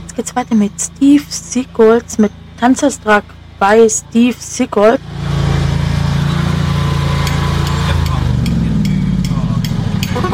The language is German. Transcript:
Jetzt geht's weiter mit Steve Sickles, mit Tanzerstruck bei Steve Sickles.